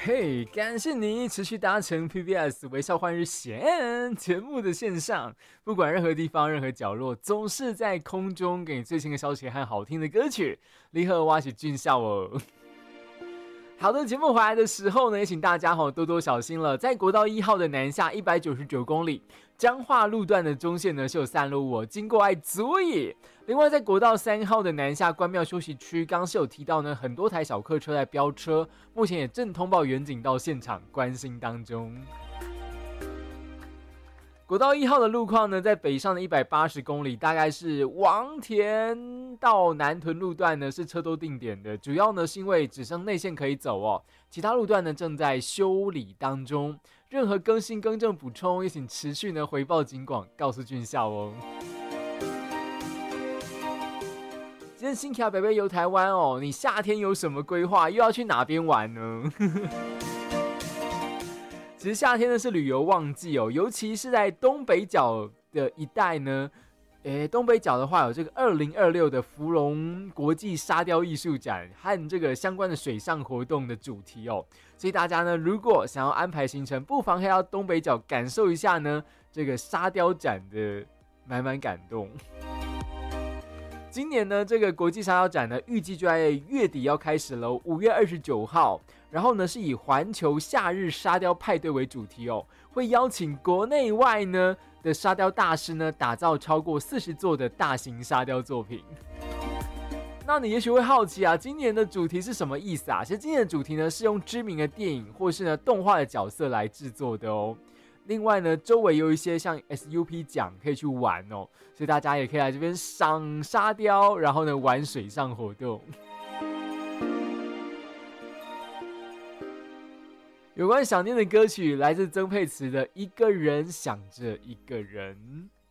嘿，感谢你持续搭乘 PBS 微笑换日线节目的线上，不管任何地方、任何角落，总是在空中给你最新的消息和好听的歌曲。你好，我是俊孝哦。好的，节目回来的时候呢，也请大家多多小心了。在国道1号的南下199公里，彰化路段的中线呢是有3路哦，经过爱足矣。另外，在国道3号的南下关庙休息区，刚是有提到呢，很多台小客车在飙车，目前也正通报远警到现场关心当中。国道1号的路况呢，在北上的180公里，大概是王田到南屯路段呢是车多定点的，主要呢是因为只剩内线可以走哦，其他路段呢正在修理当中。任何更新、更正、补充，也请持续呢回报警广，告诉俊孝哦。今天新卡北北游台湾哦，你夏天有什么规划？又要去哪边玩呢？其实夏天呢是旅游旺季哦，尤其是在东北角的一带呢。东北角的话有这个2026的芙蓉国际沙雕艺术展和这个相关的水上活动的主题哦，所以大家呢如果想要安排行程，不妨可以到东北角感受一下呢这个沙雕展的满满感动。今年呢，这个国际沙雕展呢，预计就在月底要开始了，5月29号。然后呢，是以环球夏日沙雕派对为主题哦，会邀请国内外呢的沙雕大师呢，打造超过40座的大型沙雕作品。那你也许会好奇啊，今年的主题是什么意思啊？其实今年的主题呢，是用知名的电影或是呢动画的角色来制作的哦。另外呢，周围有一些像 SUP 奖可以去玩哦，所以大家也可以来这边赏沙雕，然后呢玩水上活动。有关想念的歌曲来自曾沛慈的《一个人想着一个人》。